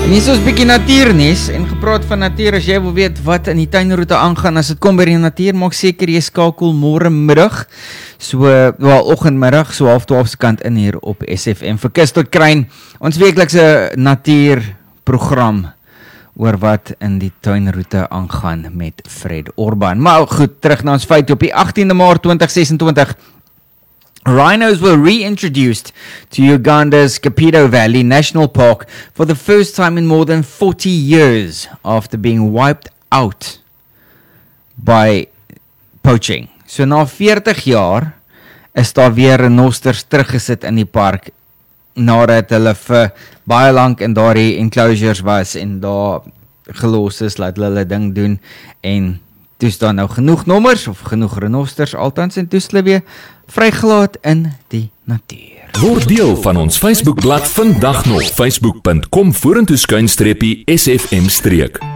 Hier is ons bietjie natuurnuus en gepraat van natuur. As jy wil weet wat in die tuinroete aangaan as dit kom by die natuur, maak seker jy skakel môre middag, oggendmiddag, so 11:30 se kant in hier op SFM vir Kus tot Kruin. Ons weeklikse natuurprogram oor wat in die tuinroete aangaan met Fred Orban. Maar goed, terug na ons feit op die 18de Maart 2026. Rhinos were reintroduced to Uganda's Kapito Valley National Park for the first time in more than 40 years after being wiped out by poaching. So na 40 jaar is daar weer renosters teruggesit in die park nadat hulle vir baie lank in daardie enclosures was en daar gelos is, laat hulle ding doen en toe is daar nou genoeg nommers of genoeg renosters altans en toe is hulle weer vrygelaat in die natuur. Word deel van ons Facebookblad vandag nog, facebook.com/SFM-streek.